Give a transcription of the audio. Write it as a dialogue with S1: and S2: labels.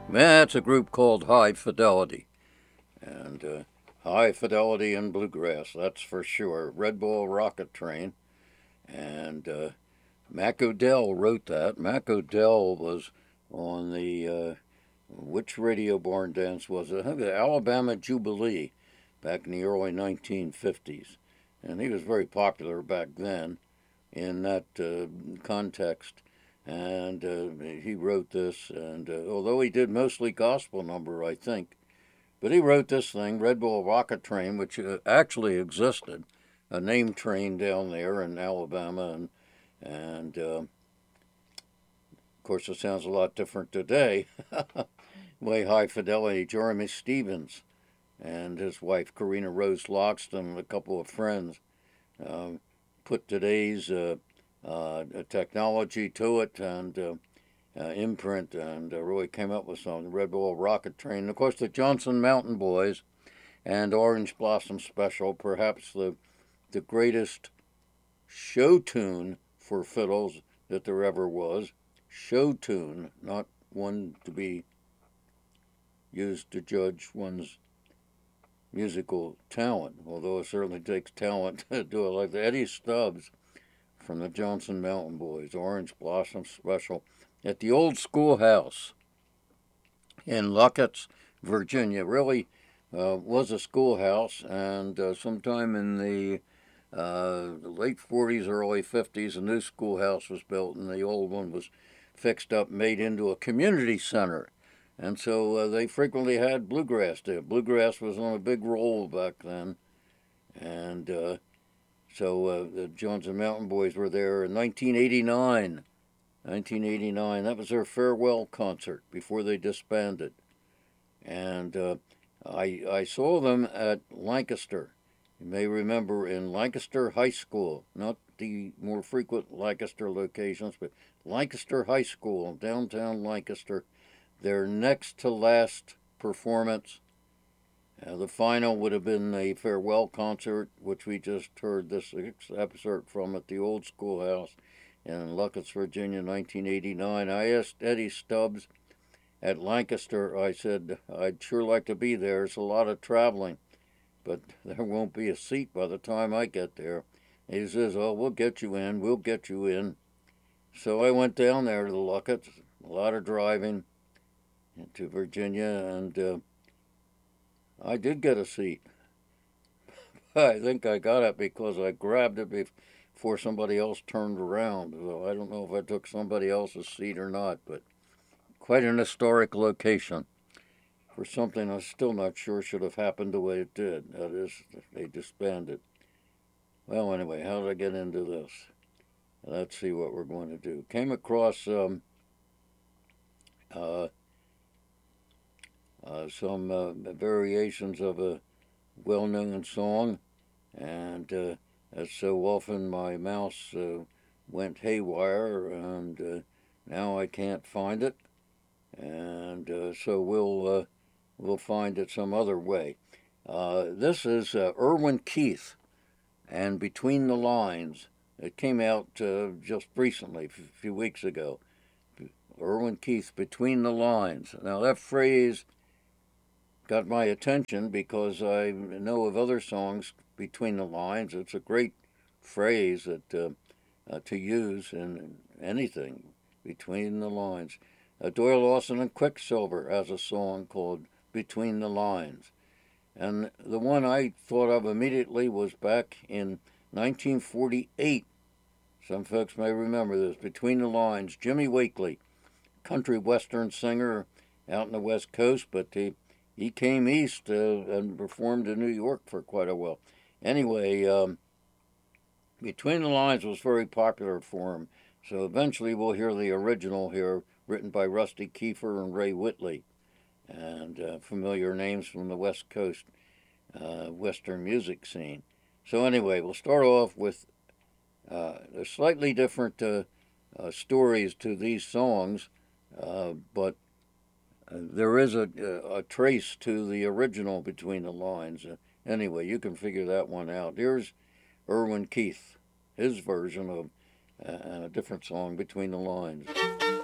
S1: That's a group called High Fidelity. And High Fidelity and Bluegrass, that's for sure. Red Bull Rocket Train. And Mac Odell wrote that. Mac Odell was on the, which radio barn dance was it? I think the Alabama Jubilee back in the early 1950s. And he was very popular back then in that context. And he wrote this, and although he did mostly gospel number, I think, but he wrote this thing, Red Bull Rocket Train, which actually existed, a name train down there in Alabama, and of course it sounds a lot different today. Way High Fidelity, Jeremy Stevens and his wife Karina Rose Loxton and a couple of friends um, put today's technology to it and imprint and really came up with something. Red Bull Rocket Train. And of course, the Johnson Mountain Boys and Orange Blossom Special, perhaps the greatest show tune for fiddles that there ever was. Show tune, not one to be used to judge one's musical talent, although it certainly takes talent to do it like that. Eddie Stubbs from the Johnson Mountain Boys, Orange Blossom Special, at the old schoolhouse in Luckett's, Virginia. Really was a schoolhouse, and sometime in the late 40s, early 50s, a new schoolhouse was built, and the old one was fixed up, made into a community center. And so they frequently had bluegrass there. Bluegrass was on a big roll back then, and so the Johnson Mountain Boys were there in 1989. 1989. That was their farewell concert before they disbanded. And I saw them at Lancaster. You may remember in Lancaster High School, not the more frequent Lancaster locations, but Lancaster High School, downtown Lancaster. Their next to last performance. The final would have been a farewell concert, which we just heard this excerpt from at the old schoolhouse in Luckett's, Virginia, 1989. I asked Eddie Stubbs at Lancaster, I said, I'd sure like to be there. It's a lot of traveling, but there won't be a seat by the time I get there. He says, oh, we'll get you in. We'll get you in. So I went down there to the Luckett's, a lot of driving to Virginia, and I did get a seat. I think I got it because I grabbed it before somebody else turned around. So I don't know if I took somebody else's seat or not, but quite an historic location for something I'm still not sure should have happened the way it did. That is, they disbanded. Well, anyway, how did I get into this? Let's see what we're going to do. Came across uh, some variations of a well-known song, and as so often my mouse went haywire, and now I can't find it, and so we'll find it some other way. This is Irwin Keith and Between the Lines. It came out just recently, a few weeks ago. Irwin Keith, Between the Lines. Now that phrase got my attention because I know of other songs between the lines. It's a great phrase that to use in anything between the lines. Doyle Lawson and Quicksilver has a song called Between the Lines. And the one I thought of immediately was back in 1948. Some folks may remember this. Between the Lines, Jimmy Wakely, country western singer out in the West Coast, but he came east and performed in New York for quite a while. Anyway, Between the Lines was very popular for him, so eventually we'll hear the original here, written by Rusty Kiefer and Ray Whitley, and familiar names from the West Coast Western music scene. So anyway, we'll start off with slightly different stories to these songs, but there is a trace to the original Between the Lines. Anyway, you can figure that one out. Here's Irwin Keith, his version of a different song, Between the Lines.